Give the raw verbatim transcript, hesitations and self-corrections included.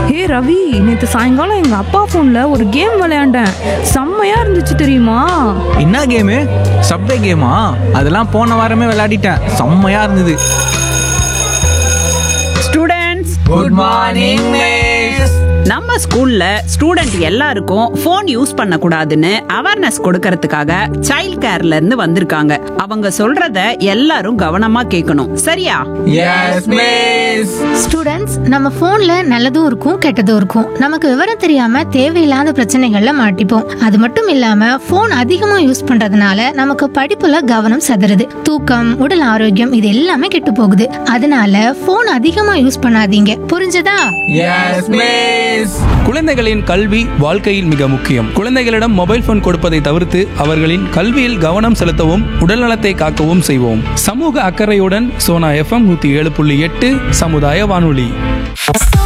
ஹே ரவி, நேற்று சாயங்காலம் எங்கள் அப்பா ஃபோனில் ஒரு கேம் விளையாண்டேன். செம்மையாக இருந்துச்சு தெரியுமா? என்ன கேமு? சப்வே கேமா? அதெல்லாம் போன வாரமே விளையாடிட்டேன். செம்மையா இருந்தது. Students, good morning miss. நம்ம ஸ்கூல்ல ஸ்டூடெண்ட் எல்லாருக்கும் ஃபோன் யூஸ் பண்ண கூடாதுன்னு அவேர்னஸ் கொடுக்கறதுக்காக சைல்ட் கேர்ல இருந்து வந்திருக்காங்க. அவங்க சொல்றத எல்லாரும் கவனமா கேட்கணும். சரியா? Yes miss. ஸ்டூடெண்ட்ஸ், நம்ம போன்ல நல்லதும் இருக்கும் கெட்டதும் இருக்கும். நமக்கு விவரம் தெரியாம தேவையில்லாத பிரச்சனைகள்ல மாட்டிப்போம். அது மட்டும் இல்லாம போன் அதிகமா யூஸ் பண்றதுனால நமக்கு படிப்புல கவனம் சதுருது. தூக்கம், உடல் ஆரோக்கியம் இது எல்லாமே கெட்டு போகுது. அதனால போன் அதிகமா யூஸ் பண்ணாதீங்க. புரிஞ்சதா? Yes miss. குழந்தைகளின் கல்வி வாழ்க்கையில் மிக முக்கியம். குழந்தைகளிடம் மொபைல் போன் கொடுப்பதை தவிர்த்து அவர்களின் கல்வியில் கவனம் செலுத்தவும் உடல்நலத்தை காக்கவும் செய்வோம். சமூக அக்கறையுடன் சோனா எஃப்எம் நூத்தி ஏழு புள்ளி எட்டு சமுதாய வானொலி.